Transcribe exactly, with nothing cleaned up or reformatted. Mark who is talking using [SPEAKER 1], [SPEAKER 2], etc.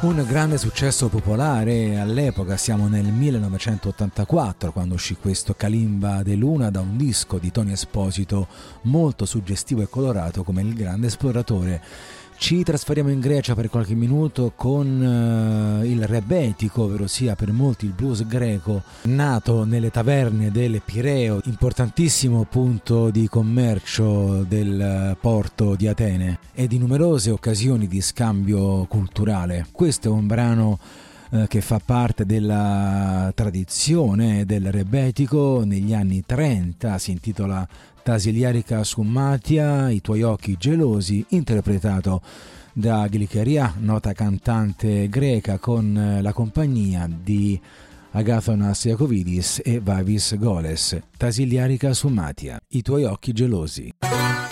[SPEAKER 1] Un grande successo popolare all'epoca, siamo nel millenovecentottantaquattro quando uscì questo Kalimba de Luna, da un disco di Tony Esposito molto suggestivo e colorato come Il Grande Esploratore. Ci trasferiamo in Grecia per qualche minuto con uh, il rebetico, ovvero sia per molti il blues greco, nato nelle taverne del Pireo, importantissimo punto di commercio del porto di Atene e di numerose occasioni di scambio culturale. Questo è un brano uh, che fa parte della tradizione del rebetico negli anni trenta, si intitola Tasiliarica Summatia, I tuoi occhi gelosi, interpretato da Glikeria, nota cantante greca, con la compagnia di Agathonas Iacovidis e Vavis Goles. Tasiliarica Summatia, I tuoi occhi gelosi.